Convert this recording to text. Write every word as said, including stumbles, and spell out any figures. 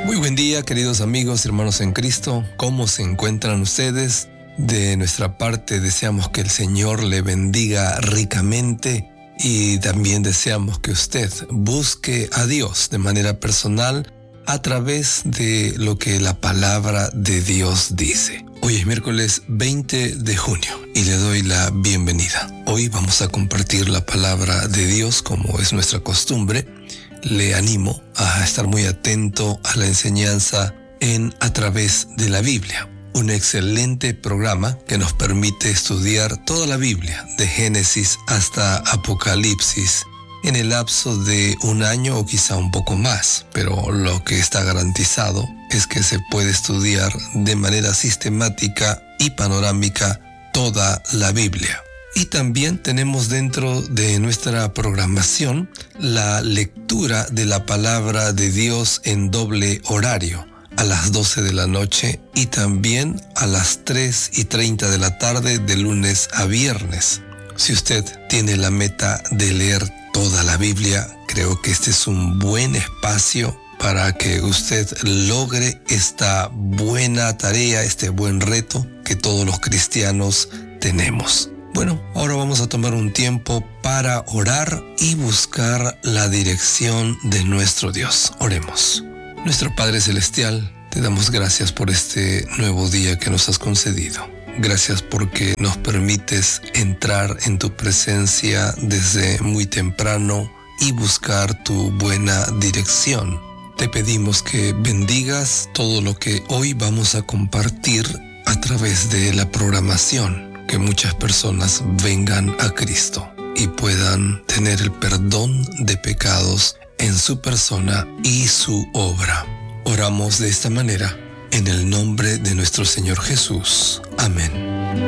Muy buen día, queridos amigos y hermanos en Cristo. ¿Cómo se encuentran ustedes? De nuestra parte deseamos que el Señor le bendiga ricamente y también deseamos que usted busque a Dios de manera personal a través de lo que la palabra de Dios dice. Hoy es miércoles veinte de junio y le doy la bienvenida. Hoy vamos a compartir la palabra de Dios como es nuestra costumbre. Le animo a estar muy atento a la enseñanza en A Través de la Biblia. Un excelente programa que nos permite estudiar toda la Biblia, de Génesis hasta Apocalipsis, en el lapso de un año o quizá un poco más. Pero lo que está garantizado es que se puede estudiar de manera sistemática y panorámica toda la Biblia. Y también tenemos dentro de nuestra programación la lectura de la palabra de Dios en doble horario, a las doce de la noche y también a las tres y treinta de la tarde de lunes a viernes. Si usted tiene la meta de leer toda la Biblia, creo que este es un buen espacio para que usted logre esta buena tarea, este buen reto que todos los cristianos tenemos. Bueno, ahora vamos a tomar un tiempo para orar y buscar la dirección de nuestro Dios. Oremos. Nuestro Padre Celestial, te damos gracias por este nuevo día que nos has concedido. Gracias porque nos permites entrar en tu presencia desde muy temprano y buscar tu buena dirección. Te pedimos que bendigas todo lo que hoy vamos a compartir a través de la programación. Que muchas personas vengan a Cristo y puedan tener el perdón de pecados en su persona y su obra. Oramos de esta manera en el nombre de nuestro Señor Jesús. Amén.